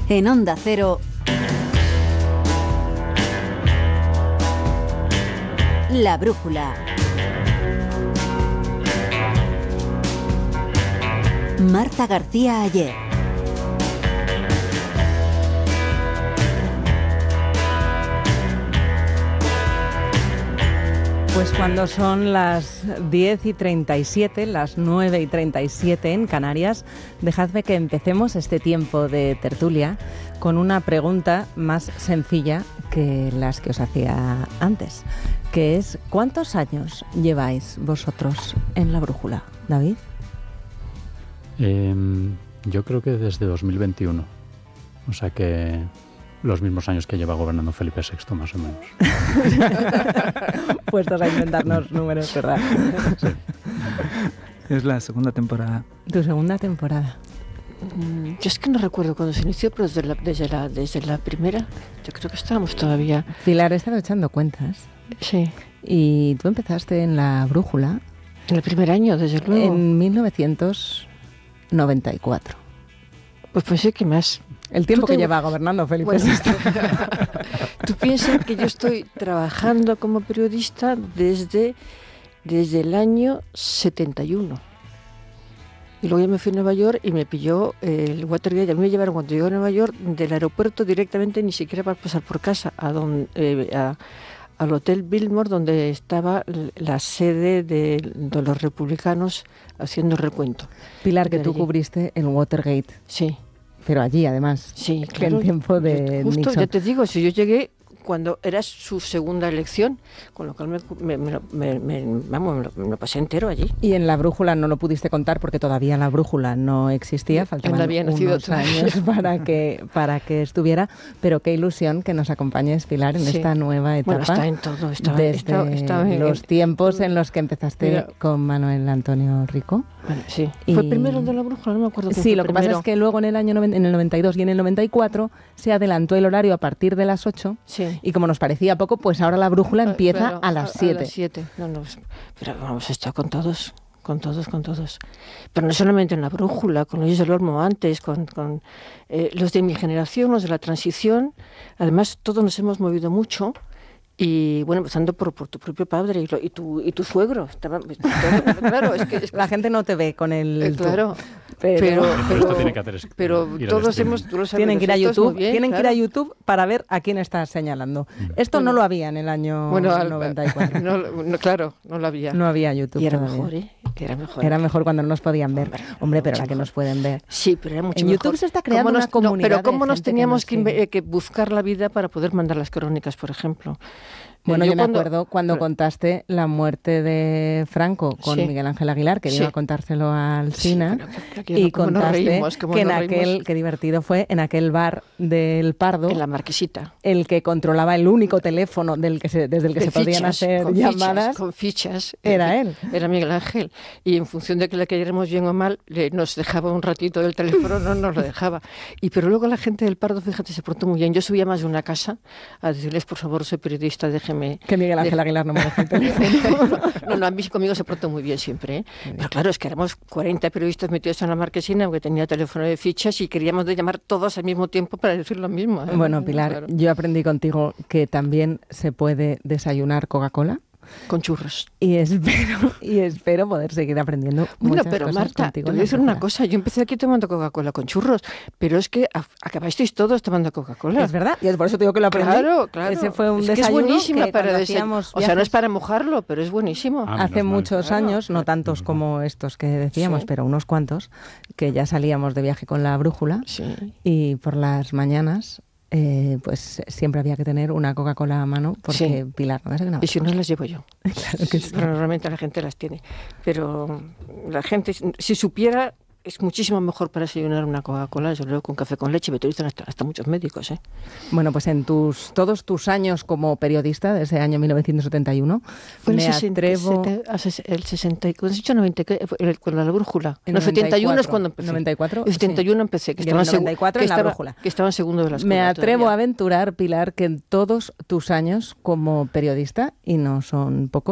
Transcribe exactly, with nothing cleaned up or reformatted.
En Onda Cero, La Brújula. Marta García Ayer. Pues cuando son las diez y treinta y siete, las nueve y treinta y siete en Canarias, dejadme que empecemos este tiempo de tertulia con una pregunta más sencilla que las que os hacía antes, que es ¿cuántos años lleváis vosotros en La Brújula, David? Eh, yo creo que desde dos mil veintiuno, o sea que los mismos años que lleva gobernando Felipe sexto, más o menos. Puestos a inventarnos números, ¿verdad? Sí. Es la segunda temporada. Tu segunda temporada. Yo es que no recuerdo cuándo se inició, pero desde la, desde la, desde la primera, yo creo que estábamos todavía... Pilar, he estado echando cuentas. Sí. Y tú empezaste en La Brújula... En el primer año, desde luego. En mil novecientos noventa y cuatro. Pues pues sí, que más... El tiempo te... que lleva gobernando Felipe bueno, sexto. Tú piensas que yo estoy trabajando como periodista desde, desde el año setenta y uno. Y luego ya me fui a Nueva York y me pilló el Watergate. A mí me llevaron cuando llegué a Nueva York del aeropuerto directamente, ni siquiera para pasar por casa, a don, eh, a, al Hotel Biltmore, donde estaba la sede de, de los republicanos haciendo recuento. Pilar, que de tú allí. Cubriste el Watergate. Sí. Pero allí, además, sí, que claro, en tiempo de justo, Nixon. Ya te digo, si yo llegué cuando era su segunda elección, con lo cual me, me, me, me, me, vamos, me, lo, me lo pasé entero allí. Y en La Brújula no lo pudiste contar porque todavía La Brújula no existía, faltaban había nacido unos años para que, para que estuviera, pero qué ilusión que nos acompañes, Pilar, en sí. esta nueva etapa. Bueno, está en todo, está, desde está, está en los el, tiempos en los que empezaste mira, con Manuel Antonio Rico. Bueno, sí. Y... ¿Fue primero el de La Brújula? No me acuerdo. Sí, lo que primero. pasa es que luego en el año en el noventa y dos y en el noventa y cuatro se adelantó el horario a partir de las ocho, sí. Y como nos parecía poco, pues ahora La Brújula empieza Claro, a las siete. A las siete. No, no, pero vamos, está con todos, con todos, con todos. Pero no solamente en La Brújula, con Luis del Olmo antes, con, con eh, los de mi generación, los de la transición. Además, todos nos hemos movido mucho. Y bueno, empezando por, por tu propio padre y, lo, y, tu, y tu suegro. Estaba, claro, es que, es que la gente no te ve con el... Eh, claro, pero, pero, pero, esto tiene que hacer es, pero todos hemos... Tú lo sabes, tienen que ir a YouTube, bien, tienen claro. que ir a YouTube para ver a quién estás señalando. Esto bueno, no lo había en el año bueno, al, noventa y cuatro. No, no, claro, no lo había. No había YouTube. Y era todavía. mejor, ¿eh? Que era mejor. Era mejor cuando no nos podían ver. Hombre, Hombre, pero mucho ahora que mejor. nos pueden ver. Sí, pero era mucho en mejor. YouTube se está creando nos, una comunidad. No, pero cómo de nos gente teníamos que, que, nos que, que buscar la vida para poder mandar las crónicas, por ejemplo. Bueno, yo, yo me cuando, acuerdo cuando pero, contaste la muerte de Franco con sí. Miguel Ángel Aguilar, que sí. iba a contárselo al Sina, sí, que, que, y contaste reímos, que en aquel, qué divertido fue, en aquel bar del Pardo, en la Marquesita, el que controlaba el único teléfono del que se, desde el que de se fichas, podían hacer con llamadas, fichas, con fichas, era él. Era Miguel Ángel. Y en función de que le cayéramos bien o mal, le, nos dejaba un ratito del teléfono, no nos lo dejaba. Y pero luego la gente del Pardo, fíjate, se portó muy bien. Yo subía más de una casa a decirles, por favor, soy periodista, déjeme... Que Miguel Ángel Aguilar no me dejó el teléfono. no, no, a mí conmigo se portó muy bien siempre, ¿eh? Pero claro, es que éramos cuarenta periodistas metidos en la Marquesina, porque tenía teléfono de fichas y queríamos de llamar todos al mismo tiempo para decir lo mismo, ¿eh? Bueno, Pilar, claro. Yo aprendí contigo que también se puede desayunar Coca-Cola. Con churros. Y espero, y espero poder seguir aprendiendo bueno, muchas pero cosas Marta, contigo. te voy a decir una cosa. Yo empecé aquí tomando Coca-Cola con churros, pero es que a, acabasteis todos tomando Coca-Cola. Es verdad, y por eso te digo que lo aprendí. Claro, claro. Ese fue un es desayuno que es buenísima que para desayunar. O sea, no es para mojarlo, pero es buenísimo. Ah, Hace mal. muchos Claro. años, no tantos como estos que decíamos, Sí. pero unos cuantos, que ya salíamos de viaje con La Brújula Sí. y por las mañanas... Eh, pues siempre había que tener una Coca-Cola a mano porque Sí. Pilar no desayunaba. Y si no las llevo yo. Claro que sí. Pero normalmente la gente las tiene. Pero la gente, si supiera, es muchísimo mejor para desayunar una Coca-Cola, yo creo, con café con leche. Me utilizan hasta, hasta muchos médicos, ¿eh? Bueno, pues en tus todos tus años como periodista, desde el año mil novecientos setenta y uno, Fue me el sesenta, atrevo... el sesenta, ¿cuándo has dicho noventa? Con la brújula. En El setenta y uno noventa y cuatro. es cuando empecé. noventa y cuatro, El setenta y uno sí. empecé, que Y estaba en el noventa y cuatro que en La estaba, Brújula. que estaba en segundo de la escuela. Me atrevo todavía. a aventurar, Pilar, que en todos tus años como periodista, y no son pocos,